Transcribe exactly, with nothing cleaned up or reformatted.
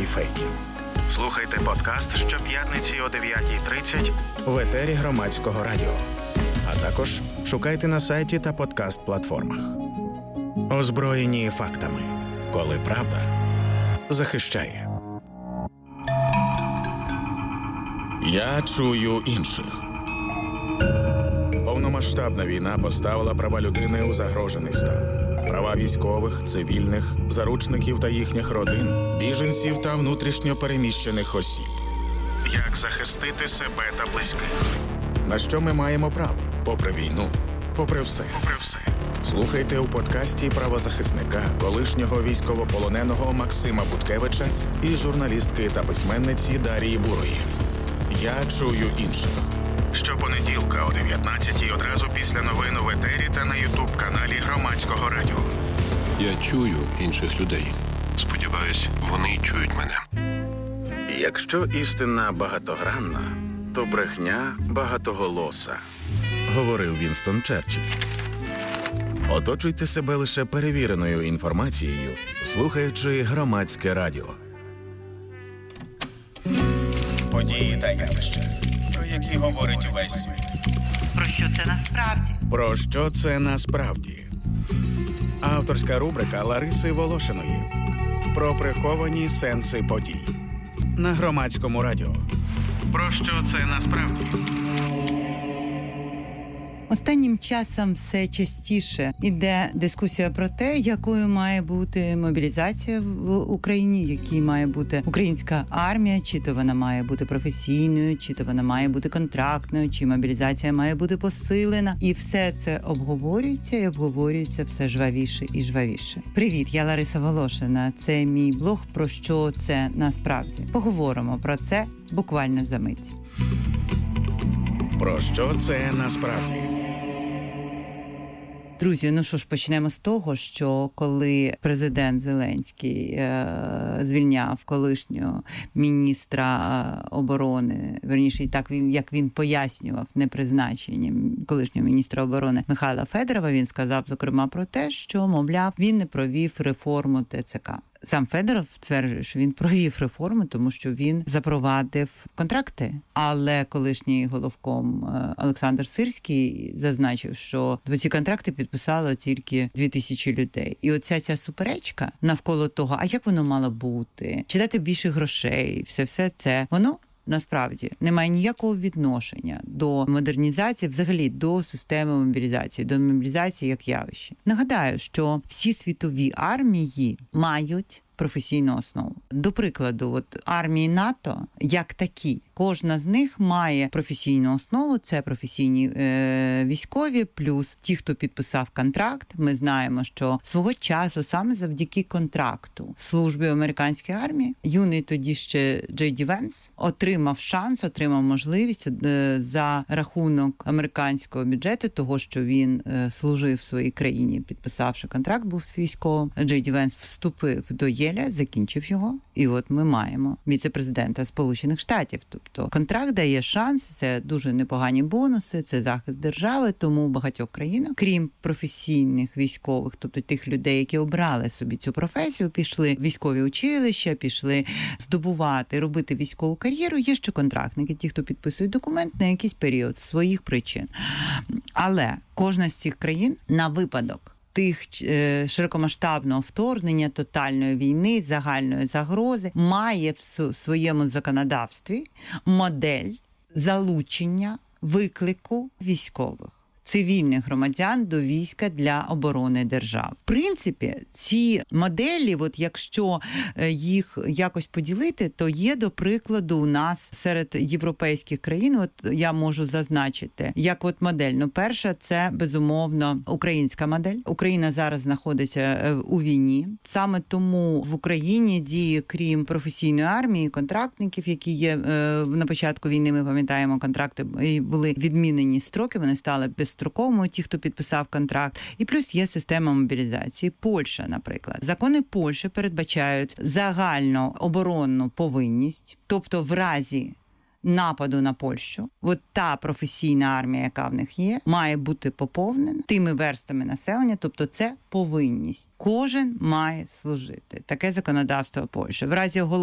фейків. Слухайте подкаст щоп'ятниці о дев'ятій тридцять в етері Громадського радіо. А також шукайте на сайті та подкаст-платформах. Озброєні фактами. Коли правда захищає. Я чую інших. Повномасштабна війна поставила права людини у загрожений стан. Права військових, цивільних, заручників та їхніх родин, біженців та внутрішньо переміщених осіб. Як захистити себе та близьких? На що ми маємо право? Попри війну, попри все. Попри все. Слухайте у подкасті правозахисника, колишнього військовополоненого Максима Буткевича і журналістки та письменниці Дарії Бурої. Я чую інших. Щопонеділка о дев'ятнадцятій одразу після новин в етері та на ютуб-каналі Громадського радіо. Я чую інших людей. Сподіваюсь, вони чують мене. Якщо істина багатогранна, то брехня багатоголоса, говорив Вінстон Черчилль. Оточуйте себе лише перевіреною інформацією, слухаючи Громадське радіо. Події та явища, про які говорить увесь світ. Про що це насправді? Про що це насправді? Авторська рубрика Лариси Волошиної. Про приховані сенси подій. На Громадському радіо. Про що це насправді? Останнім часом все частіше йде дискусія про те, якою має бути мобілізація в Україні, якій має бути українська армія, чи то вона має бути професійною, чи то вона має бути контрактною, чи мобілізація має бути посилена. І все це обговорюється і обговорюється все жвавіше і жвавіше. Привіт, я Лариса Волошина. Це мій блог «Про що це насправді». Поговоримо про це буквально за мить. Про що це насправді? Друзі, ну що ж, почнемо з того, що коли президент Зеленський е- звільняв колишнього міністра оборони, верніше, і так він, як він пояснював непризначення колишнього міністра оборони Михайла Федорова, він сказав, зокрема, про те, що, мовляв, він не провів реформу ТЦК. Сам Федоров стверджує, що він провів реформу, тому що він запровадив контракти. Але колишній головком Олександр Сирський зазначив, що ці контракти підписало тільки дві тисячі людей. І оця ця суперечка навколо того, а як воно мало бути, чи дати більше грошей, все-все це, воно насправді немає ніякого відношення до модернізації, взагалі до системи мобілізації, до мобілізації як явища. Нагадаю, що всі світові армії мають професійну основу. До прикладу, от армії НАТО, як такі, кожна з них має професійну основу, це професійні е, військові, плюс ті, хто підписав контракт. Ми знаємо, що свого часу саме завдяки контракту служби американської армії, юний тоді ще Джей Ді Венс отримав шанс, отримав можливість е, за рахунок американського бюджету, того, що він е, служив в своїй країні, підписавши контракт, був військовим. Джей Ді Венс вступив до Єлі, закінчив його, і от ми маємо віце-президента Сполучених Штатів. Тобто контракт дає шанс, це дуже непогані бонуси, це захист держави, тому в багатьох країнах, крім професійних військових, тобто тих людей, які обрали собі цю професію, пішли в військові училища, пішли здобувати, робити військову кар'єру, є ще контрактники, ті, хто підписують документ на якийсь період з своїх причин. Але кожна з цих країн на випадок тих е, широкомасштабного вторгнення, тотальної війни, загальної загрози, має в своєму законодавстві модель залучення, виклику військових, цивільних громадян до війська для оборони держави. В принципі, ці моделі, от якщо їх якось поділити, то є, до прикладу, у нас серед європейських країн, от я можу зазначити, як от модель. Ну, перша, це, безумовно, українська модель. Україна зараз знаходиться у війні. Саме тому в Україні діє, крім професійної армії, контрактників, які є на початку війни, ми пам'ятаємо, контракти були відмінені строки, вони стали без строковому, ті, хто підписав контракт. І плюс є система мобілізації. Польща, наприклад. Закони Польщі передбачають загальну оборонну повинність, тобто в разі нападу на Польщу, от та професійна армія, яка в них є, має бути поповнена тими верстами населення, тобто це повинність. Кожен має служити. Таке законодавство Польщі. В разі оголошення